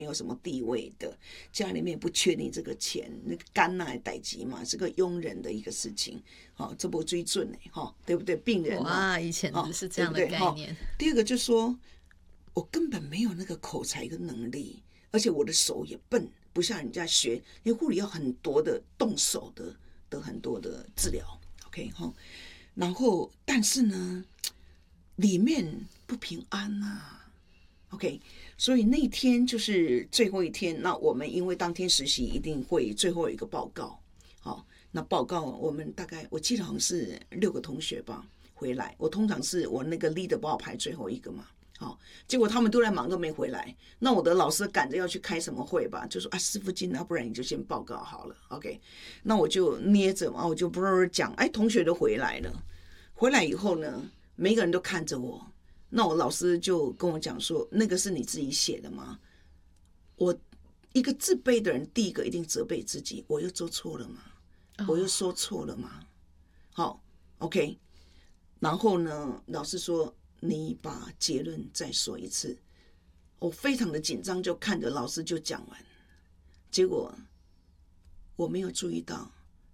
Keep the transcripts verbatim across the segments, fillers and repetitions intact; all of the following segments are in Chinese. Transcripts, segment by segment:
没有什么地位的，家里面不缺你这个钱，那个干那代志嘛，是个庸人的一个事情，好、哦，这不追准呢，哈，对不对？病人哇，以前只是这样的概念。 哦、第二个就是说，我根本没有那个口才跟能力，而且我的手也笨，不像人家学，因为护理要很多的动手的的很多的治疗 ，OK 哈、哦，然后但是呢，里面不平安呐、啊。OK， 所以那天就是最后一天。那我们因为当天实习一定会最后一个报告，好，那报告我们大概我记得好像是六个同学吧回来。我通常是我那个 leader 把我排最后一个嘛，好，结果他们都在忙都没回来。那我的老师赶着要去开什么会吧，就说啊师傅进来，不然你就先报告好了 ，OK。那我就捏着嘛，我就不是讲，哎，同学都回来了，回来以后呢，每个人都看着我。那我老师就跟我讲说，那个是你自己写的吗？我一个自卑的人，第一个一定责备自己，我又做错了吗？我又说错了吗？好 ，OK。然后呢，老师说你把结论再说一次。我非常的紧张，就看着老师就讲完，结果我没有注意到，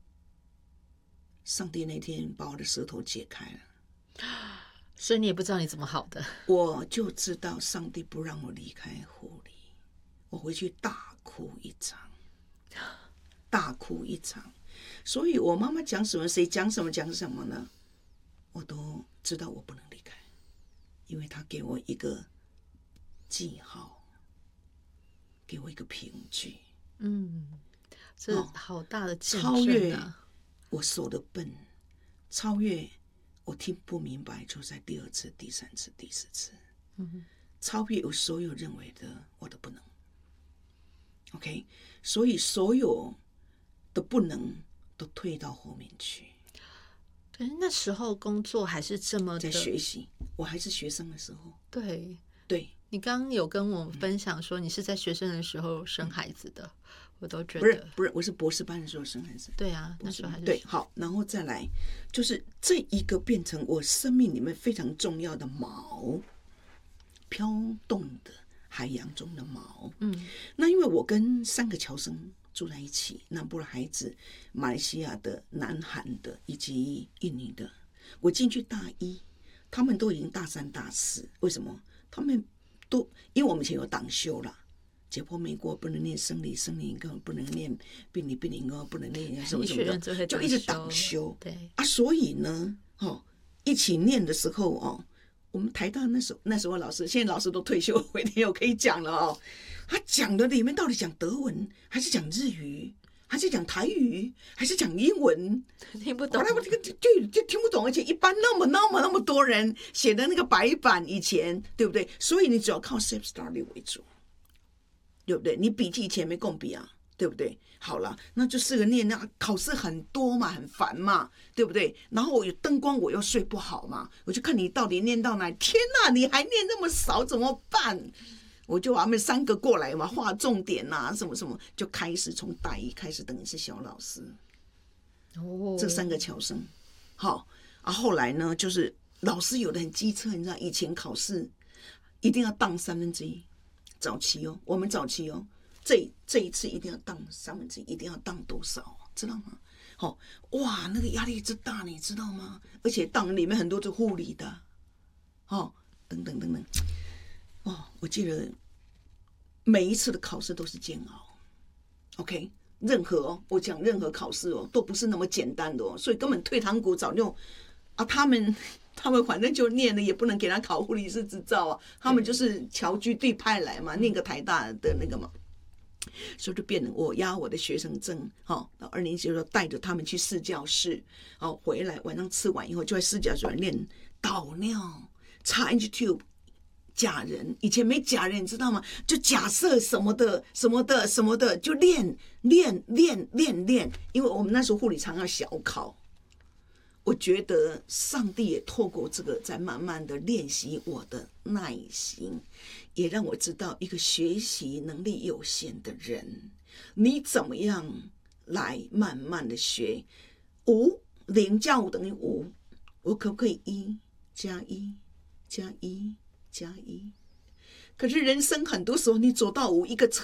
上帝那天把我的舌头解开了。 所以你也不知道你怎么好的， 我就知道上帝不让我离开护理，我回去大哭一场，大哭一场。所以我妈妈讲什么，谁讲什么，讲什么呢？我都知道我不能离开，因为她给我一个记号，给我一个凭据。 嗯，这好大的见证啊！ 超越我手的笨，超越。我听不明白，就在第二次、第三次、第四次，嗯、超越我所有认为的我的不能。OK， 所以所有的不能都退到后面去。 对，那时候工作还是这么的在学习，我还是学生的时候。 对对， 你刚刚有跟我分享说你是在学生的时候生孩子的，嗯、我都觉得不是不是，我是博士班的时候生孩子。 对啊，那时候还是对。好，然后再来就是这一个变成我生命里面非常重要的锚，飘动的海洋中的锚。嗯，那因为我跟三个侨生住在一起，南部的孩子、马来西亚的、南韩的以及印尼的，我进去大一，他们都已经大三大四。为什么？他们都因为我们以前有党修啦，解剖美国不能念生理，生理根本不能念病理，病理根本不能念什么什么的，就一直党修。 对啊， 所以呢，哦，一起念的时候哦，我们台大那时候那时候老师，现在老师都退休，回天有可以讲了哦。他讲的里面到底讲德文还是讲日语？还是讲台语，还是讲英文？ 听不懂。 后来我这个就就听不懂，而且一般那么那么那么多人写的那个白板，以前对不对？所以你只要靠 self study 为主，对不对？你笔记以前没共笔啊，对不对？好了，那就四个念，那考试很多嘛，很烦嘛，对不对？然后我有灯光，我又睡不好嘛，我就看你到底念到哪里。天哪，你还念那么少，怎么办？我就把他们三个过来嘛，画重点啊，什么什么，就开始从大一开始，等于是小老师。哦，这三个侨生，好啊。后来呢，就是老师有的很机车，你知道，以前考试一定要当三分之一，早期哦，我们早期哦，这这一次一定要当三分之一，一定要当多少，知道吗？好、哦，哇，那个压力之大，你知道吗？而且当里面很多是护理的，哦，等等等等。哦，我记得每一次的考试都是煎熬 ，OK， 任何、哦、我讲任何考试哦，都不是那么简单的哦，所以根本退堂鼓早就啊，他们他们反正就念了，也不能给他考护理师执照啊，他们就是侨居地派来嘛，念个台大的那个嘛，所以就变成我押我的学生证，好，到二年级的时候带着他们去试教室，好，回来晚上吃完以后就在试教室练导尿、插 N G tube。假人以前没假人，你知道吗？就假设什么的什么的什么的，就练练练练练。因为我们那时候护理常要小考，我觉得上帝也透过这个在慢慢的练习我的耐心，也让我知道一个学习能力有限的人，你怎么样来慢慢的学。五零加五等于五，我可不可以一加一加一？加一，可是人生很多时候你走到五，一个